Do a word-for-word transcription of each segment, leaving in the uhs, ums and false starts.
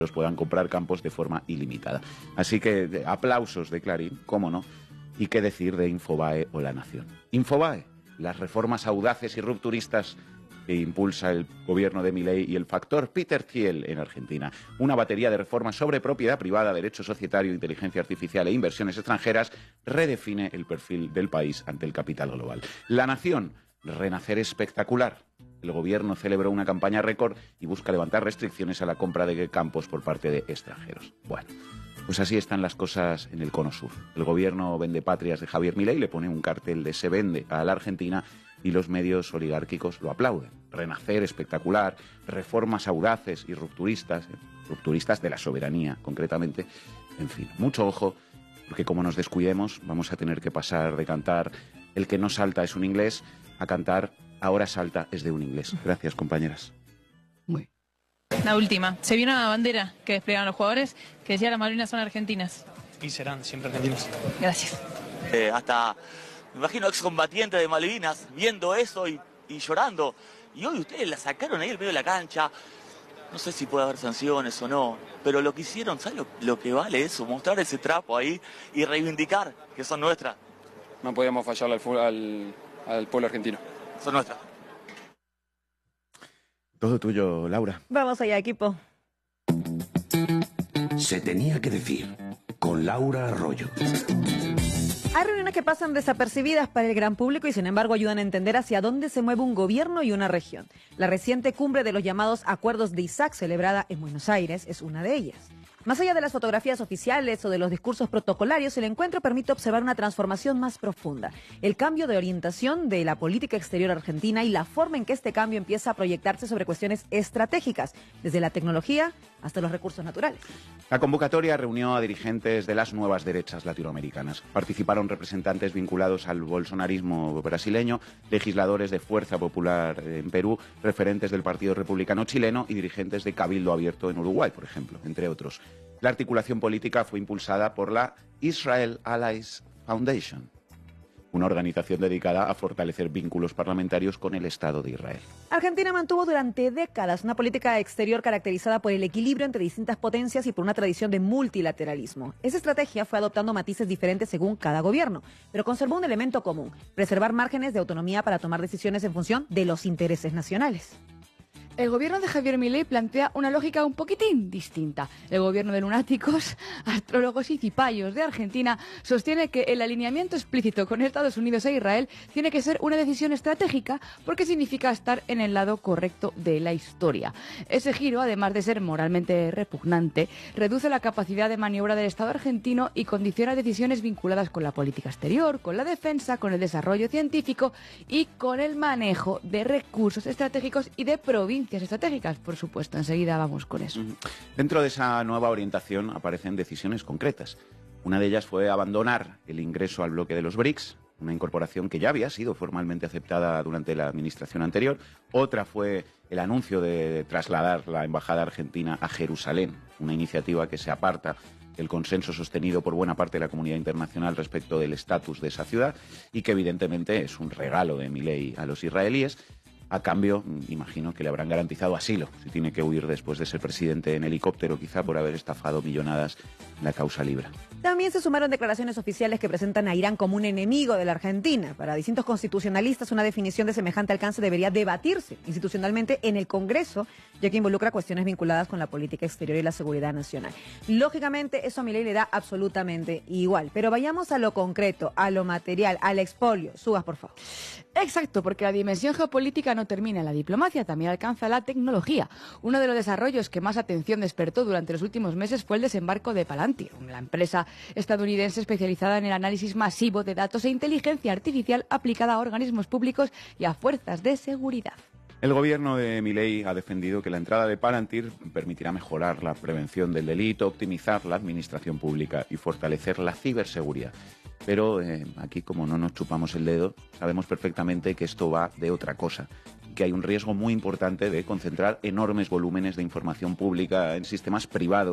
puedan comprar campos de forma ilimitada. Así que aplausos de Clarín, cómo no, y qué decir de Infobae o La Nación. Infobae, las reformas audaces y rupturistas que impulsa el gobierno de Milei y el factor Peter Thiel en Argentina. Una batería de reformas sobre propiedad privada, derecho societario, inteligencia artificial e inversiones extranjeras redefine el perfil del país ante el capital global. La Nación, renacer espectacular. El gobierno celebró una campaña récord y busca levantar restricciones a la compra de campos por parte de extranjeros. Bueno, pues así están las cosas en el cono sur. El gobierno vende patrias de Javier Milei le pone un cartel de se vende a la Argentina y los medios oligárquicos lo aplauden. Renacer espectacular, reformas audaces y rupturistas, rupturistas de la soberanía concretamente. En fin, mucho ojo, porque como nos descuidemos vamos a tener que pasar de cantar el que no salta es un inglés a cantar ahora salta es de un inglés. Gracias, compañeras. Muy. La última. Se vio una bandera que desplegaron los jugadores que decía las Malvinas son argentinas. Y serán siempre argentinas. Gracias. Eh, hasta... Me imagino excombatientes de Malvinas viendo eso y, y llorando. Y hoy ustedes la sacaron ahí al medio de la cancha. No sé si puede haber sanciones o no, pero lo que hicieron, ¿sabes lo, lo que vale eso? Mostrar ese trapo ahí y reivindicar que son nuestras. No podíamos fallarle al, al, al pueblo argentino. Son nuestras. Todo tuyo, Laura. Vamos allá, equipo. Se tenía que decir con Laura Arroyo. Hay reuniones que pasan desapercibidas para el gran público y sin embargo ayudan a entender hacia dónde se mueve un gobierno y una región. La reciente cumbre de los llamados Acuerdos de Isaac, celebrada en Buenos Aires, es una de ellas. Más allá de las fotografías oficiales o de los discursos protocolarios, el encuentro permite observar una transformación más profunda. El cambio de orientación de la política exterior argentina y la forma en que este cambio empieza a proyectarse sobre cuestiones estratégicas, desde la tecnología hasta los recursos naturales. La convocatoria reunió a dirigentes de las nuevas derechas latinoamericanas. Participaron representantes vinculados al bolsonarismo brasileño, legisladores de Fuerza Popular en Perú, referentes del Partido Republicano chileno y dirigentes de Cabildo Abierto en Uruguay, por ejemplo, entre otros. La articulación política fue impulsada por la Israel Allies Foundation, una organización dedicada a fortalecer vínculos parlamentarios con el Estado de Israel. Argentina mantuvo durante décadas una política exterior caracterizada por el equilibrio entre distintas potencias y por una tradición de multilateralismo. Esa estrategia fue adoptando matices diferentes según cada gobierno, pero conservó un elemento común: preservar márgenes de autonomía para tomar decisiones en función de los intereses nacionales. El gobierno de Javier Milei plantea una lógica un poquitín distinta. El gobierno de lunáticos, astrólogos y cipayos de Argentina sostiene que el alineamiento explícito con Estados Unidos e Israel tiene que ser una decisión estratégica porque significa estar en el lado correcto de la historia. Ese giro, además de ser moralmente repugnante, reduce la capacidad de maniobra del Estado argentino y condiciona decisiones vinculadas con la política exterior, con la defensa, con el desarrollo científico y con el manejo de recursos estratégicos y de provincias estratégicas, por supuesto. Enseguida vamos con eso. Dentro de esa nueva orientación aparecen decisiones concretas. Una de ellas fue abandonar el ingreso al bloque de los BRICS, una incorporación que ya había sido formalmente aceptada durante la administración anterior. Otra fue el anuncio de trasladar la embajada argentina a Jerusalén, una iniciativa que se aparta del consenso sostenido por buena parte de la comunidad internacional respecto del estatus de esa ciudad y que evidentemente es un regalo de Milei a los israelíes. A cambio, imagino que le habrán garantizado asilo, si tiene que huir después de ser presidente en helicóptero, quizá por haber estafado millonadas en la causa Libra. También se sumaron declaraciones oficiales que presentan a Irán como un enemigo de la Argentina. Para distintos constitucionalistas, una definición de semejante alcance debería debatirse institucionalmente en el Congreso, ya que involucra cuestiones vinculadas con la política exterior y la seguridad nacional. Lógicamente, eso a Milei le da absolutamente igual. Pero vayamos a lo concreto, a lo material, al expolio. Subas, por favor. Exacto, porque la dimensión geopolítica no termina en la diplomacia, también alcanza la tecnología. Uno de los desarrollos que más atención despertó durante los últimos meses fue el desembarco de Palantir, la empresa estadounidense especializada en el análisis masivo de datos e inteligencia artificial aplicada a organismos públicos y a fuerzas de seguridad. El gobierno de Milei ha defendido que la entrada de Palantir permitirá mejorar la prevención del delito, optimizar la administración pública y fortalecer la ciberseguridad. Pero eh, aquí, como no nos chupamos el dedo, sabemos perfectamente que esto va de otra cosa, que hay un riesgo muy importante de concentrar enormes volúmenes de información pública en sistemas privados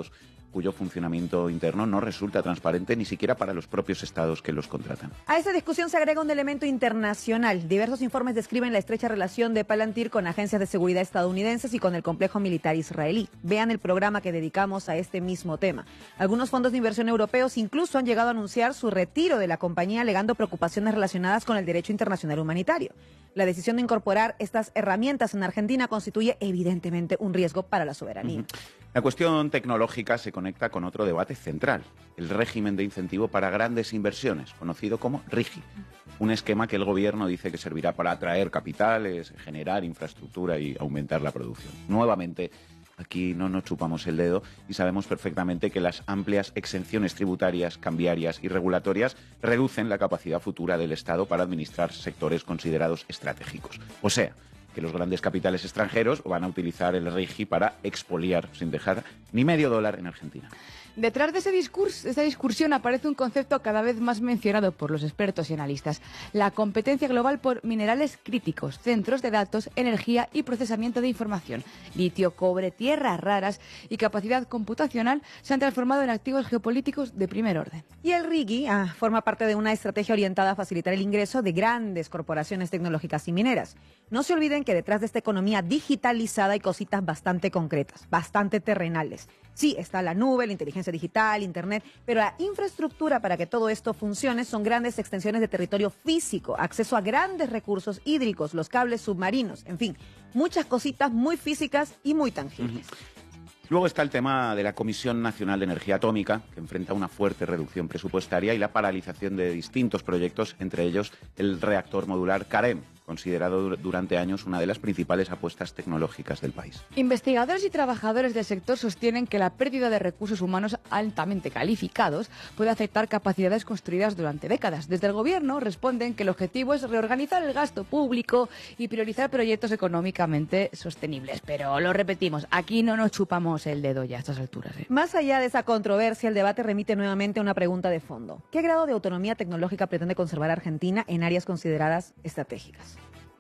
cuyo funcionamiento interno no resulta transparente ni siquiera para los propios estados que los contratan. A esa discusión se agrega un elemento internacional. Diversos informes describen la estrecha relación de Palantir con agencias de seguridad estadounidenses y con el complejo militar israelí. Vean el programa que dedicamos a este mismo tema. Algunos fondos de inversión europeos incluso han llegado a anunciar su retiro de la compañía, alegando preocupaciones relacionadas con el derecho internacional humanitario. La decisión de incorporar estas herramientas en Argentina constituye evidentemente un riesgo para la soberanía. Uh-huh. La cuestión tecnológica se conecta con otro debate central, el régimen de incentivo para grandes inversiones, conocido como RIGI. Un esquema que el gobierno dice que servirá para atraer capitales, generar infraestructura y aumentar la producción. Nuevamente, aquí no nos chupamos el dedo y sabemos perfectamente que las amplias exenciones tributarias, cambiarias y regulatorias reducen la capacidad futura del Estado para administrar sectores considerados estratégicos. O sea, que los grandes capitales extranjeros van a utilizar el RIGI para expoliar sin dejar ni medio dólar en Argentina. Detrás de ese discurso, de esa discusión aparece un concepto cada vez más mencionado por los expertos y analistas: la competencia global por minerales críticos, centros de datos, energía y procesamiento de información. Litio, cobre, tierras raras y capacidad computacional se han transformado en activos geopolíticos de primer orden. Y el RIGI ah, forma parte de una estrategia orientada a facilitar el ingreso de grandes corporaciones tecnológicas y mineras. No se olviden que detrás de esta economía digitalizada hay cositas bastante concretas, bastante terrenales. Sí, está la nube, la inteligencia digital, internet, pero la infraestructura para que todo esto funcione son grandes extensiones de territorio físico, acceso a grandes recursos hídricos, los cables submarinos, en fin, muchas cositas muy físicas y muy tangibles. Uh-huh. Luego está el tema de la Comisión Nacional de Energía Atómica, que enfrenta una fuerte reducción presupuestaria y la paralización de distintos proyectos, entre ellos el reactor modular CAREM, considerado durante años una de las principales apuestas tecnológicas del país. Investigadores y trabajadores del sector sostienen que la pérdida de recursos humanos altamente calificados puede afectar capacidades construidas durante décadas. Desde el gobierno responden que el objetivo es reorganizar el gasto público y priorizar proyectos económicamente sostenibles. Pero lo repetimos, aquí no nos chupamos el dedo ya a estas alturas, ¿eh? Más allá de esa controversia, el debate remite nuevamente a una pregunta de fondo. ¿Qué grado de autonomía tecnológica pretende conservar Argentina en áreas consideradas estratégicas?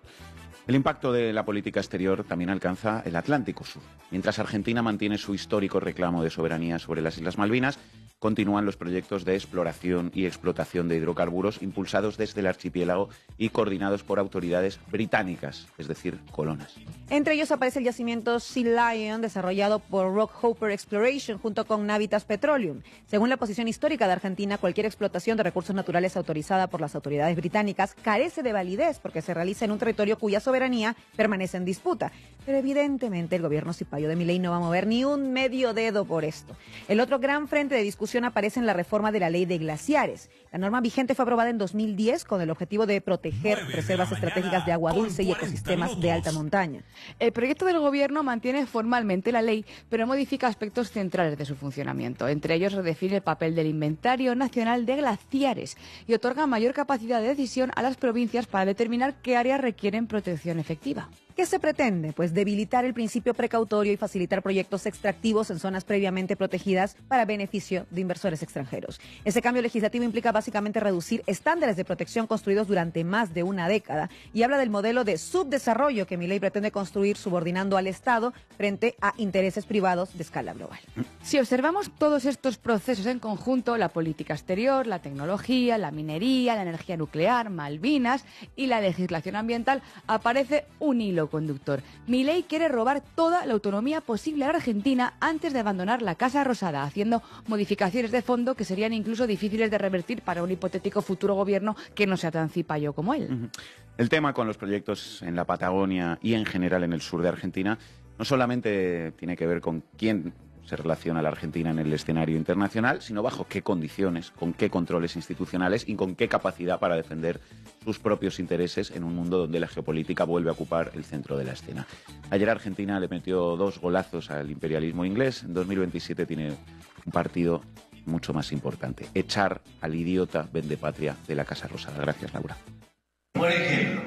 El impacto de la política exterior también alcanza el Atlántico Sur. Mientras Argentina mantiene su histórico reclamo de soberanía sobre las Islas Malvinas, continúan los proyectos de exploración y explotación de hidrocarburos impulsados desde el archipiélago y coordinados por autoridades británicas, es decir, colonas. Entre ellos aparece el yacimiento Sea Lion, desarrollado por Rockhopper Exploration junto con Navitas Petroleum. Según la posición histórica de Argentina, cualquier explotación de recursos naturales autorizada por las autoridades británicas carece de validez porque se realiza en un territorio cuya soberanía permanece en disputa. Pero evidentemente el gobierno cipayo de Milei no va a mover ni un medio dedo por esto. El otro gran frente de discusión aparece en la reforma de la ley de glaciares. La norma vigente fue aprobada en dos mil diez con el objetivo de proteger reservas estratégicas de agua dulce y ecosistemas de alta montaña. El proyecto del gobierno mantiene formalmente la ley, pero modifica aspectos centrales de su funcionamiento. Entre ellos redefine el papel del Inventario Nacional de Glaciares y otorga mayor capacidad de decisión a las provincias para determinar qué áreas requieren protección efectiva. ¿Qué se pretende? Pues debilitar el principio precautorio y facilitar proyectos extractivos en zonas previamente protegidas para beneficio de inversores extranjeros. Ese cambio legislativo implica básicamente reducir estándares de protección construidos durante más de una década y habla del modelo de subdesarrollo que Milei pretende construir subordinando al Estado frente a intereses privados de escala global. Si observamos todos estos procesos en conjunto, la política exterior, la tecnología, la minería, la energía nuclear, Malvinas y la legislación ambiental, aparece un hilo conductor. Milei quiere robar toda la autonomía posible a Argentina antes de abandonar la Casa Rosada, haciendo modificaciones de fondo que serían incluso difíciles de revertir para un hipotético futuro gobierno que no sea tan cipayo como él. Uh-huh. El tema con los proyectos en la Patagonia y en general en el sur de Argentina no solamente tiene que ver con quién se relaciona la Argentina en el escenario internacional, sino bajo qué condiciones, con qué controles institucionales y con qué capacidad para defender sus propios intereses en un mundo donde la geopolítica vuelve a ocupar el centro de la escena. Ayer Argentina le metió dos golazos al imperialismo inglés. En dos mil veintisiete tiene un partido mucho más importante: echar al idiota vendepatria de la Casa Rosada. Gracias, Laura. Por ejemplo,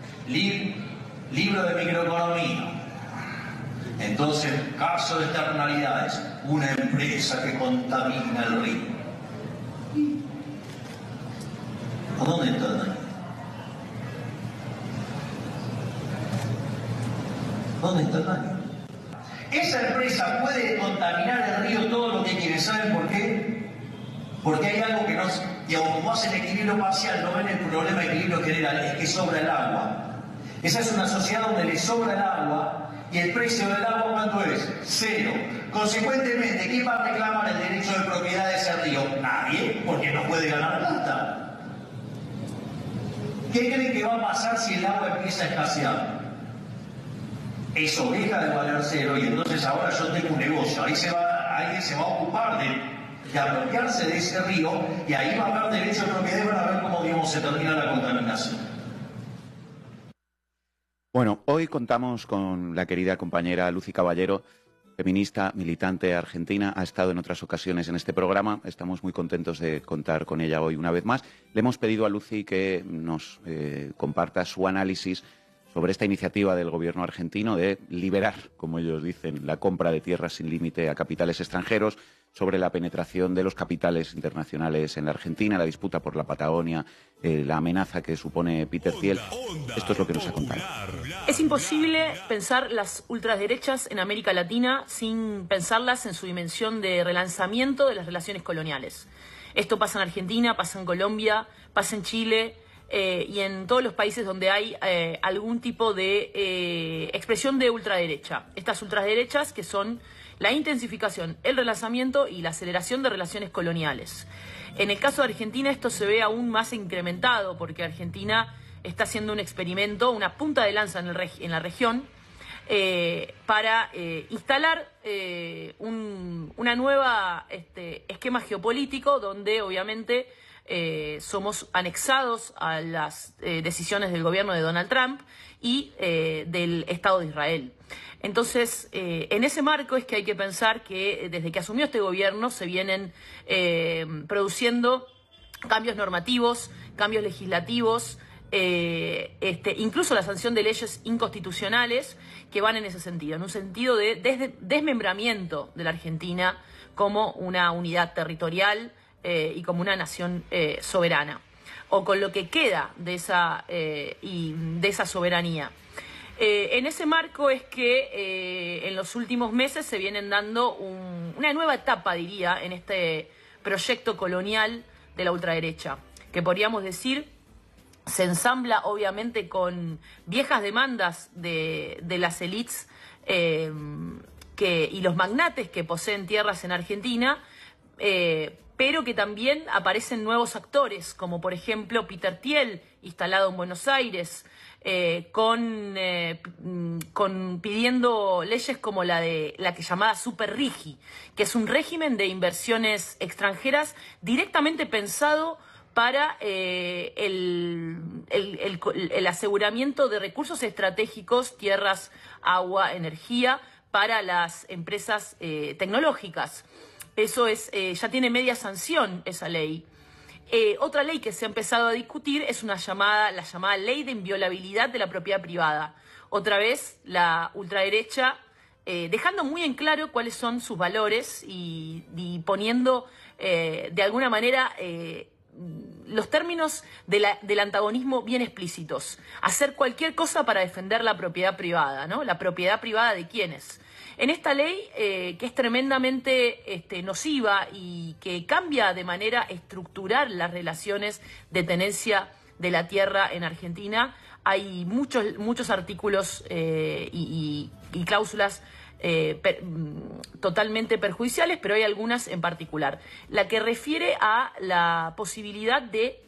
lib libro de microeconomía. Entonces, caso de externalidades, una empresa que contamina el río. ¿A dónde está el daño? ¿Dónde está el daño? Esa empresa puede contaminar el río todo lo que quiere. ¿saben por qué? Porque hay algo que no, digamos, como hacen equilibrio parcial, no ven el problema de equilibrio general, es que sobra el agua. Esa es una sociedad donde le sobra el agua y el precio del agua, ¿cuánto es? Cero. Consecuentemente, ¿quién va a reclamar el derecho de propiedad de ese río? Nadie, porque no puede ganar plata. ¿Qué creen que va a pasar si el agua empieza a escasear? Eso deja de valer cero y entonces ahora yo tengo un negocio. Ahí se va, alguien se va a ocupar de, de apropiarse de ese río y ahí va a haber derecho de propiedad y van a ver cómo, digamos, se termina la contaminación. Bueno, hoy contamos con la querida compañera Lucy Caballero, feminista, militante argentina, ha estado en otras ocasiones en este programa, estamos muy contentos de contar con ella hoy una vez más. Le hemos pedido a Lucy que nos eh, comparta su análisis sobre esta iniciativa del gobierno argentino de liberar, como ellos dicen, la compra de tierras sin límite a capitales extranjeros, sobre la penetración de los capitales internacionales en la Argentina, la disputa por la Patagonia, eh, la amenaza que supone Peter Thiel. Esto es lo que nos ha contado. Es imposible pensar las ultraderechas en América Latina sin pensarlas en su dimensión de relanzamiento de las relaciones coloniales. Esto pasa en Argentina, pasa en Colombia, pasa en Chile, Eh, y en todos los países donde hay eh, algún tipo de eh, expresión de ultraderecha. Estas ultraderechas que son la intensificación, el relanzamiento y la aceleración de relaciones coloniales. En el caso de Argentina esto se ve aún más incrementado porque Argentina está haciendo un experimento, una punta de lanza en, el reg en la región eh, para eh, instalar eh, un una nueva este, esquema geopolítico donde obviamente Eh, somos anexados a las eh, decisiones del gobierno de Donald Trump y eh, del Estado de Israel. Entonces, eh, en ese marco es que hay que pensar que desde que asumió este gobierno se vienen eh, produciendo cambios normativos, cambios legislativos, eh, este, incluso la sanción de leyes inconstitucionales que van en ese sentido, en un sentido de des desmembramiento de la Argentina como una unidad territorial Eh, y como una nación eh, soberana, o con lo que queda de esa, eh, y de esa soberanía. Eh, en ese marco es que eh, en los últimos meses se vienen dando un, una nueva etapa, diría, en este proyecto colonial de la ultraderecha, que podríamos decir se ensambla obviamente con viejas demandas de, de las élites eh, que, y los magnates que poseen tierras en Argentina, eh, pero que también aparecen nuevos actores, como por ejemplo Peter Thiel, instalado en Buenos Aires, eh, con, eh, con pidiendo leyes como la de la que llamada Super Rigi, que es un régimen de inversiones extranjeras directamente pensado para eh, el, el, el, el aseguramiento de recursos estratégicos, tierras, agua, energía, para las empresas eh, tecnológicas. Eso es, eh, ya tiene media sanción esa ley. Eh, otra ley que se ha empezado a discutir es una llamada, la llamada ley de inviolabilidad de la propiedad privada. Otra vez la ultraderecha eh, dejando muy en claro cuáles son sus valores y, y poniendo eh, de alguna manera eh, los términos de la, del antagonismo bien explícitos. Hacer cualquier cosa para defender la propiedad privada, ¿no? La propiedad privada de quiénes. En esta ley, eh, que es tremendamente este, nociva y que cambia de manera estructural las relaciones de tenencia de la tierra en Argentina, hay muchos, muchos artículos eh, y, y, y cláusulas eh, per, totalmente perjudiciales, pero hay algunas en particular. La que refiere a la posibilidad de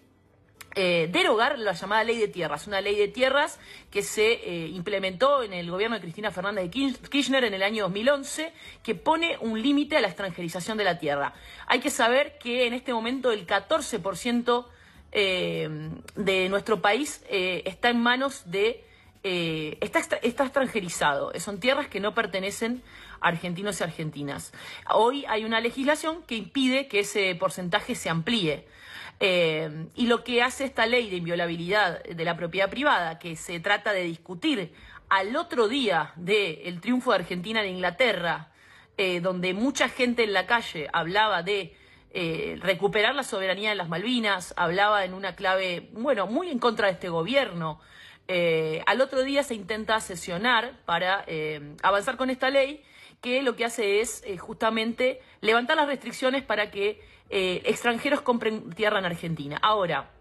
Eh, derogar la llamada ley de tierras, una ley de tierras que se eh, implementó en el gobierno de Cristina Fernández de Kirchner en el año dos mil once, que pone un límite a la extranjerización de la tierra. Hay que saber que en este momento el catorce por ciento eh, de nuestro país eh, está en manos de... Eh, está, está extranjerizado, son tierras que no pertenecen a argentinos y argentinas. Hoy hay una legislación que impide que ese porcentaje se amplíe. Eh, y lo que hace esta ley de inviolabilidad de la propiedad privada, que se trata de discutir al otro día del triunfo de Argentina en Inglaterra, eh, donde mucha gente en la calle hablaba de eh, recuperar la soberanía de las Malvinas, hablaba en una clave, bueno, muy en contra de este gobierno. Eh, al otro día se intenta sesionar para eh, avanzar con esta ley, que lo que hace es eh, justamente levantar las restricciones para que eh, extranjeros compren tierra en Argentina. Ahora,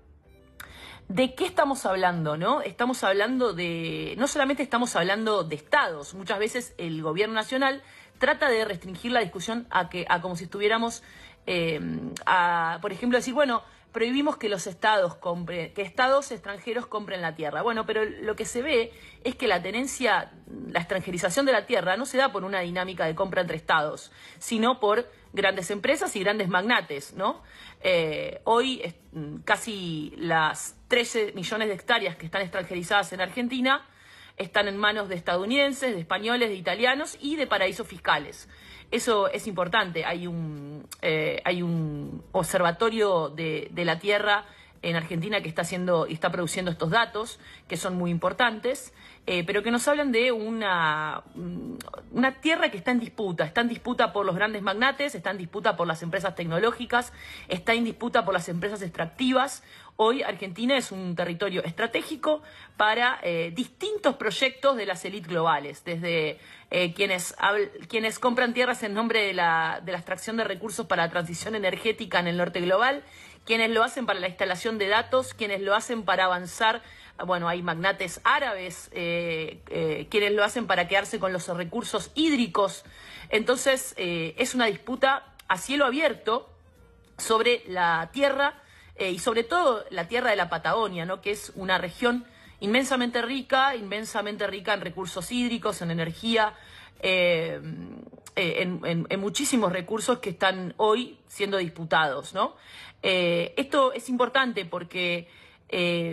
¿de qué estamos hablando, no? Estamos hablando de... No solamente estamos hablando de estados. Muchas veces el gobierno nacional trata de restringir la discusión a que a como si estuviéramos, eh, a, por ejemplo, decir, bueno, prohibimos que los estados compren, que estados extranjeros compren la tierra. Bueno, pero lo que se ve es que la tenencia, la extranjerización de la tierra no se da por una dinámica de compra entre estados, sino por grandes empresas y grandes magnates, ¿no? Eh, hoy es, casi las trece millones de hectáreas que están extranjerizadas en Argentina están en manos de estadounidenses, de españoles, de italianos y de paraísos fiscales. Eso es importante. Hay un, eh, hay un observatorio de, de la tierra en Argentina que está haciendo y está produciendo estos datos, que son muy importantes, eh, pero que nos hablan de una, una tierra que está en disputa. Está en disputa por los grandes magnates, está en disputa por las empresas tecnológicas, está en disputa por las empresas extractivas. Hoy Argentina es un territorio estratégico para eh, distintos proyectos de las élites globales, desde eh, quienes, quienes compran tierras en nombre de la, de la extracción de recursos para la transición energética en el norte global, quienes lo hacen para la instalación de datos, quienes lo hacen para avanzar, bueno, hay magnates árabes, eh, eh, quienes lo hacen para quedarse con los recursos hídricos. Entonces, eh, es una disputa a cielo abierto sobre la tierra, Eh, y sobre todo la tierra de la Patagonia, ¿no? Que es una región inmensamente rica, inmensamente rica en recursos hídricos, en energía, eh, en, en, en muchísimos recursos que están hoy siendo disputados, ¿no? Eh, esto es importante porque eh,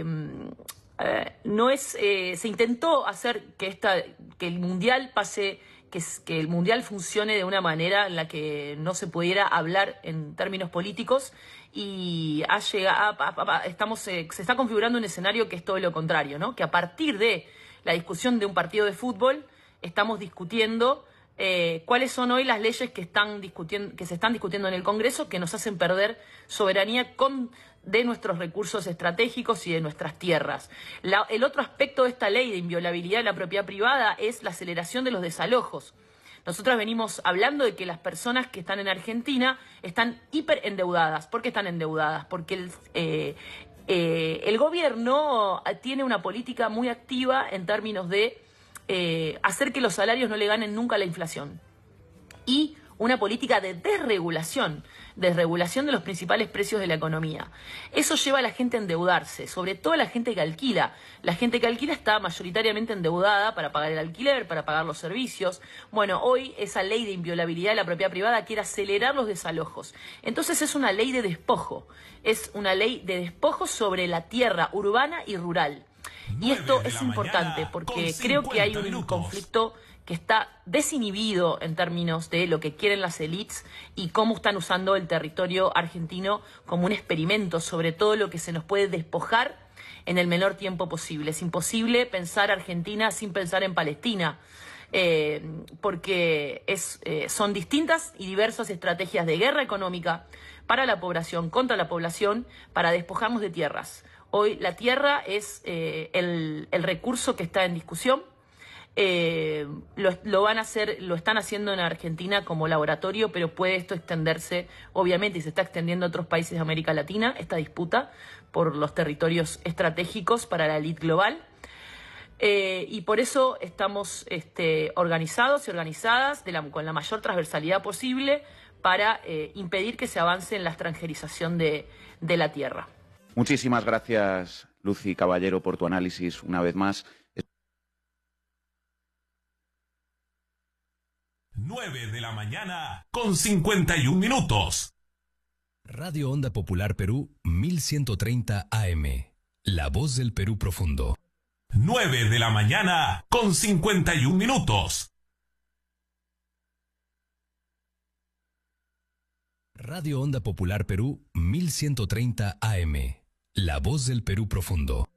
eh, no es, eh, se intentó hacer que, esta, que el Mundial pase... Que, que el Mundial funcione de una manera en la que no se pudiera hablar en términos políticos y ha llegado, a, a, a, estamos, eh, se está configurando un escenario que es todo lo contrario, ¿no? Que a partir de la discusión de un partido de fútbol estamos discutiendo eh, cuáles son hoy las leyes que, están discutiendo, que se están discutiendo en el Congreso que nos hacen perder soberanía con... de nuestros recursos estratégicos y de nuestras tierras. La, el otro aspecto de esta ley de inviolabilidad de la propiedad privada es la aceleración de los desalojos. Nosotros venimos hablando de que las personas que están en Argentina están hiperendeudadas. ¿Por qué están endeudadas? Porque el, eh, eh, el gobierno tiene una política muy activa en términos de eh, hacer que los salarios no le ganen nunca a la inflación. Y una política de desregulación, desregulación de los principales precios de la economía. Eso lleva a la gente a endeudarse, sobre todo a la gente que alquila. La gente que alquila está mayoritariamente endeudada para pagar el alquiler, para pagar los servicios. Bueno, hoy esa ley de inviolabilidad de la propiedad privada quiere acelerar los desalojos. Entonces es una ley de despojo, es una ley de despojo sobre la tierra urbana y rural. Y esto es importante porque creo que hay un conflicto que está desinhibido en términos de lo que quieren las élites y cómo están usando el territorio argentino como un experimento sobre todo lo que se nos puede despojar en el menor tiempo posible. Es imposible pensar Argentina sin pensar en Palestina, eh, porque es, eh, son distintas y diversas estrategias de guerra económica para la población, contra la población, para despojarnos de tierras. Hoy la tierra es eh, el, el recurso que está en discusión. Eh, lo, lo van a hacer, lo están haciendo en Argentina como laboratorio, pero puede esto extenderse, obviamente, y se está extendiendo a otros países de América Latina, esta disputa por los territorios estratégicos para la élite global. Eh, y por eso estamos este, organizados y organizadas de la, con la mayor transversalidad posible para eh, impedir que se avance en la extranjerización de, de la tierra. Muchísimas gracias, Lucy Caballero, por tu análisis una vez más. nueve de la mañana con cincuenta y un minutos. Radio Onda Popular Perú mil ciento treinta A M. La voz del Perú profundo. nueve de la mañana con cincuenta y un minutos. Radio Onda Popular Perú mil ciento treinta A M. La voz del Perú profundo.